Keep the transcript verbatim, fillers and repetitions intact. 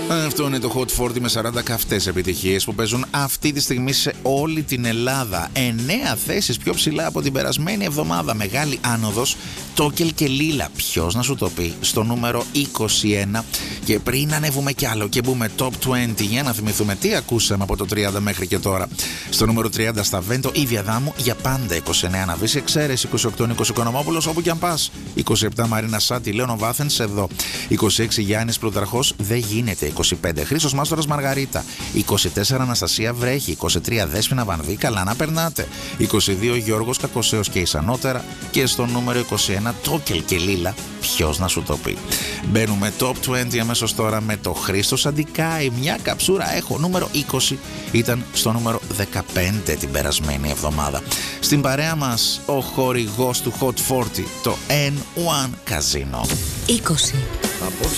Αυτό είναι το Hot σαράντα με σαράντα καυτές επιτυχίες που παίζουν αυτή τη στιγμή σε όλη την Ελλάδα. Εννέα θέσεις πιο ψηλά από την περασμένη εβδομάδα. Μεγάλη άνοδος. Τόκελ και Λίλα. Ποιος να σου το πει? Στο νούμερο είκοσι ένα. Και πριν ανέβουμε κι άλλο και μπούμε top είκοσι, για να θυμηθούμε τι ακούσαμε από το τριάντα μέχρι και τώρα. Στο νούμερο τριάντα στα Βέντο, η Διαδάμου για πάντα. είκοσι εννέα να βρει εξαίρεση. είκοσι οκτώ Νίκος Οικονομόπουλος όπου κι αν πας. είκοσι επτά Μαρίνα Σάτι, Λέων Βάθενς εδώ. είκοσι έξι Γιάννης Πλουταρχός, δεν γίνεται. είκοσι πέντε Χρήστος Μάστορας Μαργαρίτα. είκοσι τέσσερα Αναστασία Βρέχη. είκοσι τρία Δέσποινα Βανδύ, καλά να περνάτε. είκοσι δύο Γιώργος Κακοσέος και Ισανότερα. Και στο νούμερο είκοσι ένα Τόκελ και Λίλα, ποιος να σου το πει. Μπαίνουμε top είκοσι αμέσως τώρα με το Χρήστος Αντικάη. Μια καψούρα έχω. Νούμερο είκοσι ήταν στο νούμερο δεκαπέντε την περασμένη εβδομάδα. Στην παρέα μας ο χορηγός του Hot σαράντα, το N ένα Casino. είκοσι. Απόψε